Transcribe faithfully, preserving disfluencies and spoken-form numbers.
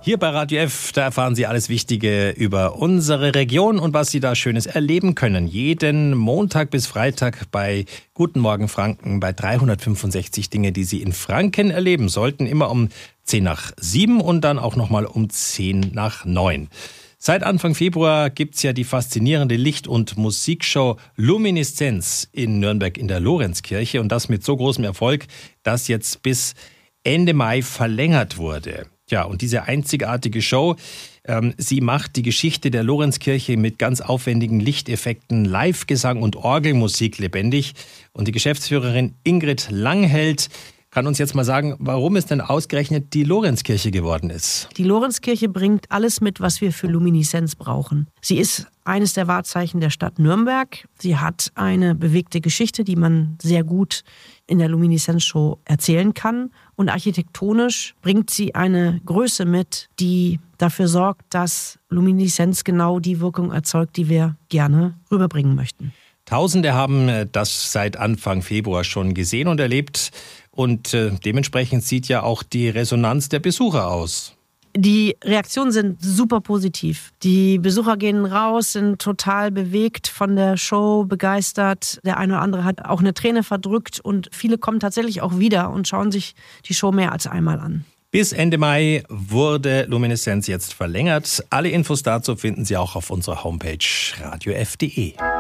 Hier bei Radio F, da erfahren Sie alles Wichtige über unsere Region und was Sie da Schönes erleben können. Jeden Montag bis Freitag bei Guten Morgen Franken, bei dreihundertfünfundsechzig Dinge, die Sie in Franken erleben sollten. Immer um zehn nach sieben und dann auch nochmal um zehn nach neun. Seit Anfang Februar gibt's ja die faszinierende Licht- und Musikshow Lumineszenz in Nürnberg in der Lorenzkirche. Und das mit so großem Erfolg, dass jetzt bis Ende Mai verlängert wurde. Ja, und diese einzigartige Show, ähm, sie macht die Geschichte der Lorenzkirche mit ganz aufwendigen Lichteffekten, Live-Gesang und Orgelmusik lebendig. Und die Geschäftsführerin Ingrid Langheld kann uns jetzt mal sagen, warum es denn ausgerechnet die Lorenzkirche geworden ist. Die Lorenzkirche bringt alles mit, was wir für Lumineszenz brauchen. Sie ist eines der Wahrzeichen der Stadt Nürnberg. Sie hat eine bewegte Geschichte, die man sehr gut in der Lumineszenz-Show erzählen kann. Und architektonisch bringt sie eine Größe mit, die dafür sorgt, dass Lumineszenz genau die Wirkung erzeugt, die wir gerne rüberbringen möchten. Tausende haben das seit Anfang Februar schon gesehen und erlebt. Und äh, dementsprechend sieht ja auch die Resonanz der Besucher aus. Die Reaktionen sind super positiv. Die Besucher gehen raus, sind total bewegt von der Show, begeistert. Der eine oder andere hat auch eine Träne verdrückt und viele kommen tatsächlich auch wieder und schauen sich die Show mehr als einmal an. Bis Ende Mai wurde Lumineszenz jetzt verlängert. Alle Infos dazu finden Sie auch auf unserer Homepage radio f punkt de.